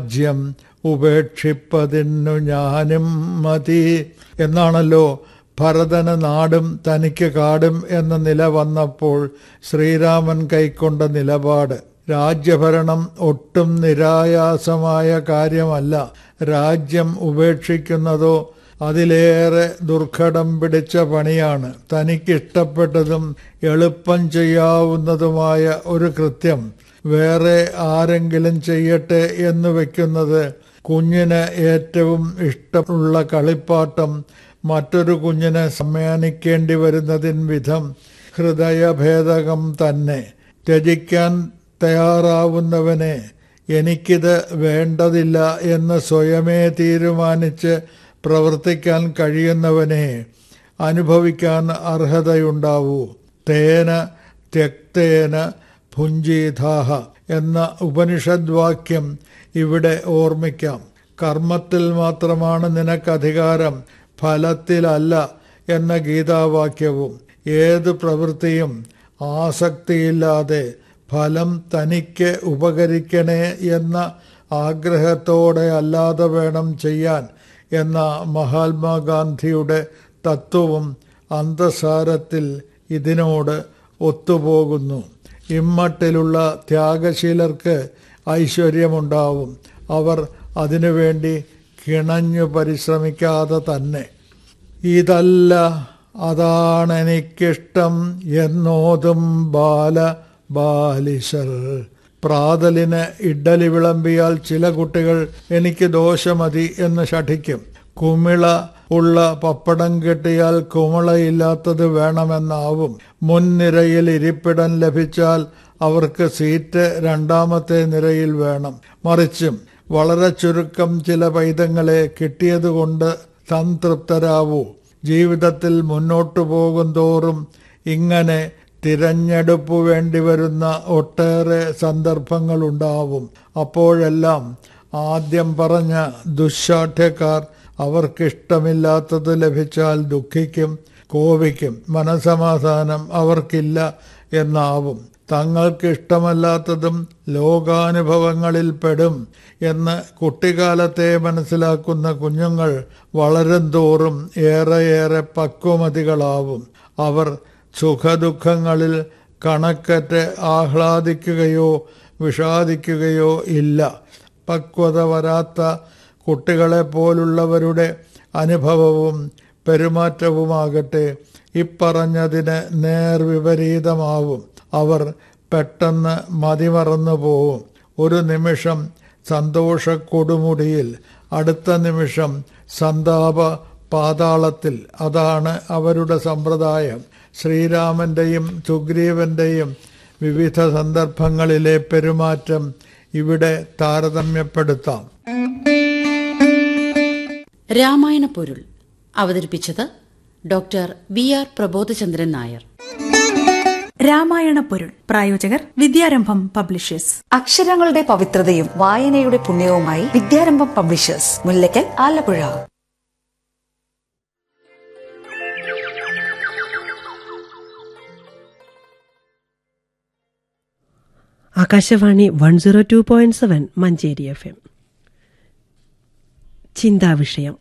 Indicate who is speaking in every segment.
Speaker 1: രാജ്യം ഉപേക്ഷിപ്പതിന്നു ഞാനും മതി എന്നാണല്ലോ ഭരതന് നാടും തനിക്ക് കാടും എന്ന നില വന്നപ്പോൾ ശ്രീരാമൻ കൈക്കൊണ്ട നിലപാട്. രാജ്യഭരണം ഒട്ടും നിരായാസമായ കാര്യമല്ല. രാജ്യം ഉപേക്ഷിക്കുന്നതോ അതിലേറെ ദുർഘടം പിടിച്ച പണിയാണ്. തനിക്കിഷ്ടപ്പെട്ടതും എളുപ്പം ചെയ്യാവുന്നതുമായ ഒരു കൃത്യം വേറെ ആരെങ്കിലും ചെയ്യട്ടെ എന്ന് വെക്കുന്നത്, കുഞ്ഞിന് ഏറ്റവും ഇഷ്ടമുള്ള കളിപ്പാട്ടം മറ്റൊരു കുഞ്ഞിനെ സമ്മാനിക്കേണ്ടി വരുന്നതിൻ വിധം ഹൃദയഭേദകം തന്നെ. ത്യജിക്കാൻ തയ്യാറാവുന്നവനെ എനിക്കിത് വേണ്ടതില്ല എന്ന് സ്വയമേ തീരുമാനിച്ച് പ്രവർത്തിക്കാൻ കഴിയുന്നവനെ അനുഭവിക്കാൻ അർഹതയുണ്ടാവൂ. തേന ത്യക്തേന ഭുഞ്ജീതാഹ എന്ന ഉപനിഷദ് വാക്യം ഇവിടെ ഓർമ്മിക്കാം. കർമ്മത്തിൽ മാത്രമാണ് നിനക്കധികാരം, ഫലത്തിലല്ല എന്ന ഗീതാവാക്യവും. ഏത് പ്രവൃത്തിയും ആസക്തിയില്ലാതെ ഫലം തനിക്ക് ഉപകരിക്കണേ എന്ന ആഗ്രഹത്തോടെ അല്ലാതെ വേണം ചെയ്യാൻ എന്ന മഹാത്മാഗാന്ധിയുടെ തത്വവും അന്തസാരത്തിൽ ഇതിനോട് ഒത്തുപോകുന്നു. ഇമ്മട്ടിലുള്ള ത്യാഗശീലർക്ക് ഐശ്വര്യമുണ്ടാവും. അവർ അതിനുവേണ്ടി കിണഞ്ഞു പരിശ്രമിക്കാതെ തന്നെ. ഇതല്ല അതാണെനിക്കിഷ്ടം എന്നോതും ബാലിശർ. പ്രാതലിന് ഇഡ്ഡലി വിളമ്പിയാൽ ചില കുട്ടികൾ എനിക്ക് ദോശമതി എന്ന് ശഠിക്കും. കുമിള ഉള്ള പപ്പടം കിട്ടിയാൽ കുമിളയില്ലാത്തത് വേണമെന്നാവും. മുൻനിരയിൽ ഇരിപ്പിടം ലഭിച്ചാൽ അവർക്ക് സീറ്റ് രണ്ടാമത്തെ നിരയിൽ വേണം. മറിച്ചും വളരെ ചുരുക്കം ചില പൈതങ്ങളെ കിട്ടിയതുകൊണ്ട് സംതൃപ്തരാവൂ. ജീവിതത്തിൽ മുന്നോട്ടു പോകും തോറും ഇങ്ങനെ തിരഞ്ഞെടുപ്പു വേണ്ടിവരുന്ന ഒട്ടേറെ സന്ദർഭങ്ങളുണ്ടാവും. അപ്പോഴെല്ലാം ആദ്യം പറഞ്ഞ ദുശ്ശാഠ്യക്കാർ അവർക്കിഷ്ടമില്ലാത്തത് ലഭിച്ചാൽ ദുഃഖിക്കും, കോപിക്കും. മനസമാധാനം അവർക്കില്ല എന്നാവും. തങ്ങൾക്കിഷ്ടമല്ലാത്തതും ലോകാനുഭവങ്ങളിൽ പെടും എന്ന് കുട്ടിക്കാലത്തെ മനസ്സിലാക്കുന്ന കുഞ്ഞുങ്ങൾ വളരും തോറും ഏറെയേറെ പക്വമതികളാവും. അവർ സുഖദുഃഖങ്ങളിൽ കണക്കറ്റ് ആഹ്ലാദിക്കുകയോ വിഷാദിക്കുകയോ ഇല്ല. പക്വത വരാത്ത കുട്ടികളെപ്പോലുള്ളവരുടെ അനുഭവവും പെരുമാറ്റവുമാകട്ടെ ഇപ്പറഞ്ഞതിന് നേർവിപരീതമാവും. അവർ പെട്ടെന്ന് മതിമറന്നു പോവും. ഒരു നിമിഷം സന്തോഷക്കൊടുമുടിയിൽ, അടുത്ത നിമിഷം സന്താപ പാതാളത്തിൽ. അതാണ് അവരുടെ സമ്പ്രദായം. ശ്രീരാമന്റെയും സുഗ്രീവന്റെയും വിവിധ സന്ദർഭങ്ങളിലെ പെരുമാറ്റം ഇവിടെ താരതമ്യപ്പെടുത്താം.
Speaker 2: രാമായണ പൊരുൾ അവതരിപ്പിച്ചത് ഡോക്ടർ വി.ആർ. പ്രബോധചന്ദ്രൻ നായർ.
Speaker 3: രാമായണ പൊരുൾ പ്രായോജകർ വിദ്യാരംഭം പബ്ലിഷേഴ്സ്.
Speaker 4: അക്ഷരങ്ങളുടെ പവിത്രതയും വായനയുടെ പുണ്യവുമായി വിദ്യാരംഭം പബ്ലിഷേഴ്സ്, മുല്ലക്കൽ, ആലപ്പുഴ.
Speaker 5: ആകാശവാണി 102.7 മഞ്ചേരി FM. ചിന്താവിഷയം.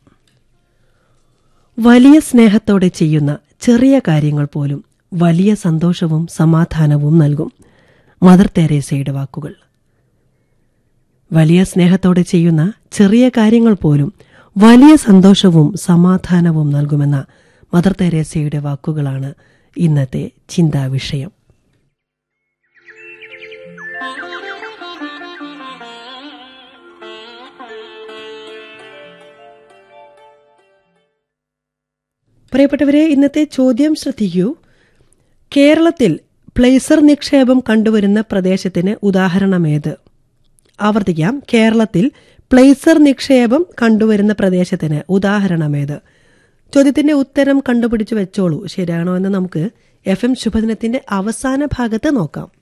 Speaker 5: വലിയ സ്നേഹത്തോടെ ചെയ്യുന്ന ചെറിയ കാര്യങ്ങൾ പോലും വലിയ സന്തോഷവും സമാധാനവും നൽകും. മദർ തെരേസയുടെ വാക്കുകൾ. വലിയ സ്നേഹത്തോടെ ചെയ്യുന്ന ചെറിയ കാര്യങ്ങൾ പോലും വലിയ സന്തോഷവും സമാധാനവും നൽകുമെന്ന മദർ തെരേസയുടെ വാക്കുകളാണ് ഇന്നത്തെ ചിന്താവിഷയം. പ്രിയപ്പെട്ടവരെ, ഇന്നത്തെ ചോദ്യം ശ്രദ്ധിക്കൂ. കേരളത്തിൽ പ്ലേസർ നിക്ഷേപം കണ്ടുവരുന്ന പ്രദേശത്തിന് ഉദാഹരണമേത്? ആവർത്തിക്കാം. കേരളത്തിൽ പ്ലേസർ നിക്ഷേപം കണ്ടുവരുന്ന പ്രദേശത്തിന് ഉദാഹരണമേത്? ചോദ്യത്തിന്റെ ഉത്തരം കണ്ടുപിടിച്ചു വെച്ചോളൂ. ശരിയാണോ എന്ന് നമുക്ക് FM ശുഭദിനത്തിന്റെ അവസാന ഭാഗത്ത് നോക്കാം.